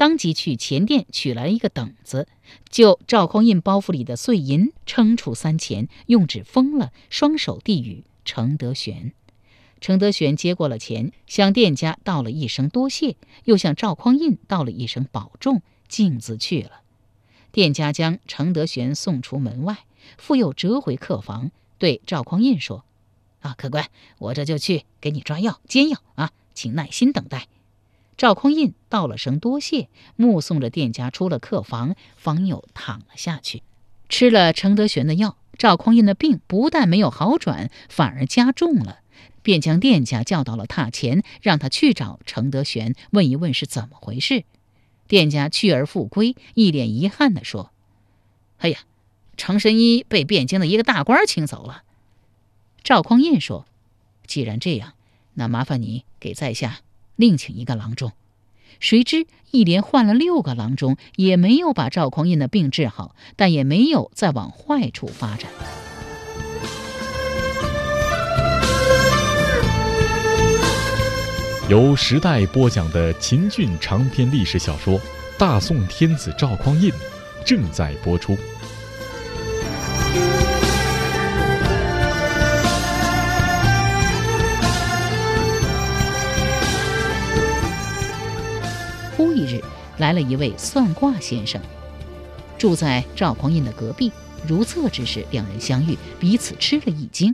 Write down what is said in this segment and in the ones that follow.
当即去钱店取来一个等子，就赵匡胤包袱里的碎银称出3钱，用纸封了，双手递与程德玄。程德玄接过了钱，向店家道了一声多谢，又向赵匡胤道了一声保重，径自去了。店家将程德玄送出门外，复又折回客房，对赵匡胤说：客官，我这就去给你抓药煎药啊，请耐心等待。赵匡胤道了声多谢，目送着店家出了客房，方又躺了下去。吃了程德玄的药，赵匡胤的病不但没有好转，反而加重了，便将店家叫到了榻前，让他去找程德玄问一问是怎么回事。店家去而复归，一脸遗憾地说：程神医被汴京的一个大官请走了。赵匡胤说：既然这样，那麻烦你给在下另请一个郎中。谁知一连换了6个郎中，也没有把赵匡胤的病治好，但也没有再往坏处发展。 由时代播讲的秦俊长篇历史小说《大宋天子赵匡胤》正在播出。 忽一日，来了一位算卦先生，住在赵匡胤的隔壁。如厕之时，两人相遇，彼此吃了一惊。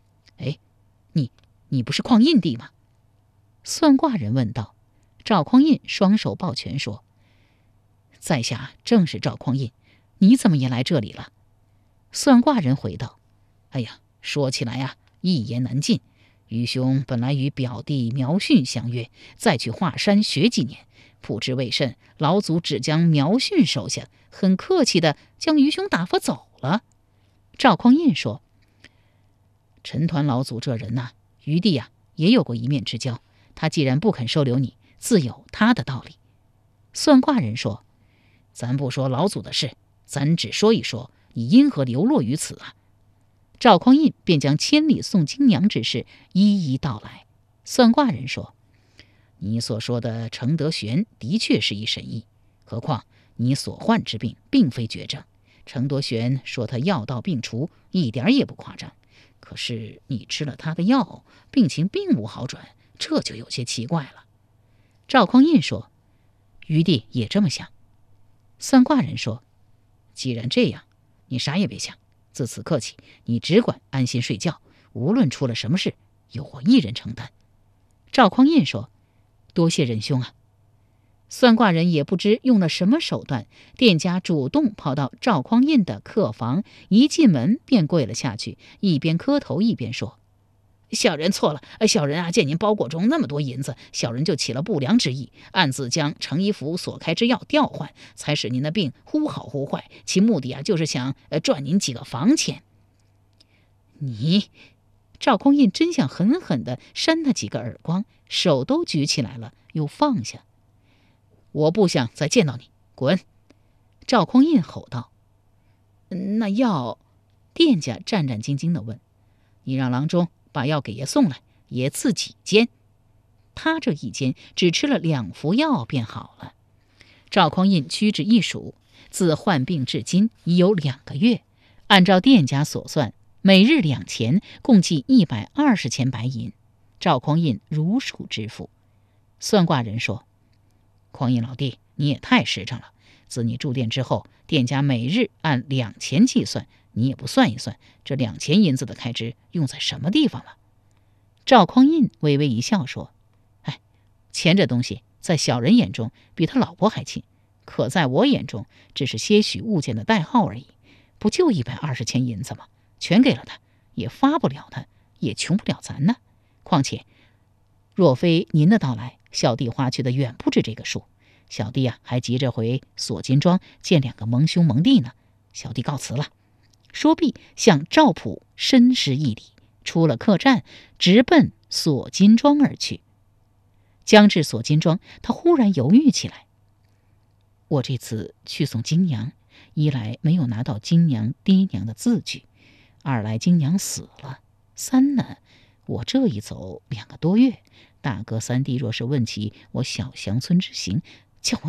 你不是匡胤帝吗？算卦人问道。赵匡胤双手抱拳说：在下正是赵匡胤，你怎么也来这里了？算卦人回道：说起来啊，一言难尽。愚兄本来与表弟苗训相约，再去华山学几年，不知为甚，老祖只将苗训收下，很客气的将愚兄打发走了。赵匡胤说：陈抟老祖这人呐，余弟也有过一面之交，他既然不肯收留你，自有他的道理。算卦人说：咱不说老祖的事，咱只说一说你因何流落于此啊？赵匡胤便将千里送金娘之事一一道来。算卦人说：你所说的程德玄的确是一神医，何况你所患之病并非绝症。程德玄说他药到病除，一点也不夸张。可是你吃了他的药，病情并无好转，这就有些奇怪了。赵匡胤说：余弟也这么想。算卦人说：既然这样，你啥也别想，自此刻起，你只管安心睡觉，无论出了什么事，由我一人承担。赵匡胤说：多谢仁兄啊。算卦人也不知用了什么手段，店家主动跑到赵匡胤的客房，一进门便跪了下去，一边磕头一边说：小人错了，小人见您包裹中那么多银子，小人就起了不良之意，暗自将程医府所开之药调换，才使您的病忽好忽坏，其目的就是想赚您几个房钱。你，赵匡胤真想狠狠地扇他几个耳光，手都举起来了，又放下。我不想再见到你，滚！赵匡胤吼道。那药，店家战战兢兢地问：你让郎中把药给爷送来，爷自己煎。他这一煎，只吃了2服药便好了。赵匡胤屈指一数，自患病至今已有2个月，按照店家所算，每日2钱，共计120钱白银。赵匡胤如数支付。算卦人说：匡胤老弟，你也太实诚了。自你住店之后，店家每日按2钱计算，你也不算一算，这2钱银子的开支用在什么地方了？赵匡胤微微一笑说：钱这东西在小人眼中比他老婆还亲，可在我眼中只是些许物件的代号而已。不就120钱银子吗？全给了他，也发不了他，也穷不了咱呢。况且若非您的到来，小弟花去的远不止这个数。小弟还急着回锁金庄见2个盟兄盟弟呢。小弟告辞了。说毕，向赵普深施一礼，出了客栈，直奔锁金庄而去。将至锁金庄，他忽然犹豫起来。我这次去送金娘，一来没有拿到金娘爹娘的字据，二来金娘死了，三呢，我这一走2个多月，大哥三弟若是问起我小乡村之行，